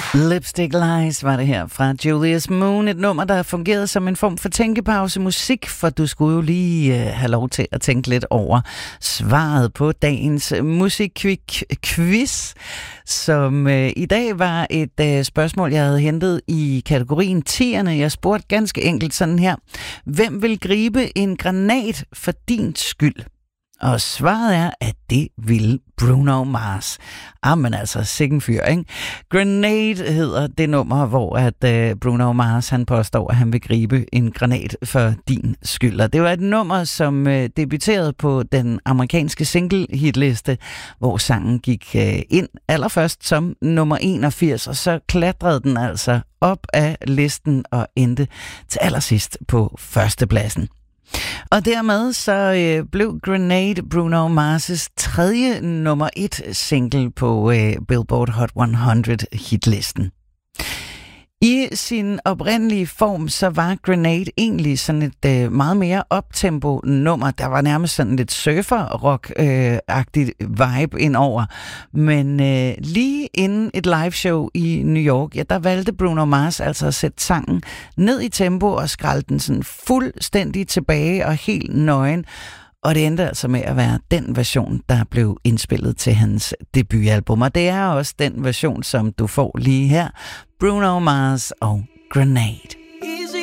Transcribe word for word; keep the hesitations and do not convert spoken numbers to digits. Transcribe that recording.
Lipstick Lies var det her fra Julius Moon, et nummer, der fungerede som en form for tænkepause musik, for du skulle jo lige uh, have lov til at tænke lidt over svaret på dagens musikquiz, som uh, i dag var et uh, spørgsmål, jeg havde hentet i kategorien tierne. Jeg spurgte ganske enkelt sådan her: hvem vil gribe en granat for din skyld? Og svaret er, at det ville Bruno Mars. Jamen altså, sikken fyr, ikke? Grenade hedder det nummer, hvor at uh, Bruno Mars, han påstår, at han vil gribe en granat for din skyld. Og det var et nummer, som uh, debuterede på den amerikanske single-hitliste, hvor sangen gik uh, ind allerførst som nummer enogfirs, og så klatrede den altså op af listen og endte til allersidst på førstepladsen. Og dermed så øh, blev Grenade Bruno Mars' tredje nummer et single på øh, Billboard Hot hundrede hitlisten. I sin oprindelige form, så var Grenade egentlig sådan et øh, meget mere optempo nummer. Der var nærmest sådan lidt surfer-rock-agtigt øh, vibe indover. Men øh, lige inden et liveshow i New York, ja, der valgte Bruno Mars altså at sætte sangen ned i tempo og skralde den sådan fuldstændig tilbage og helt nøgen. Og det endte altså med at være den version, der blev indspillet til hans debutalbum. Og det er også den version, som du får lige her. Bruno Mars og Grenade.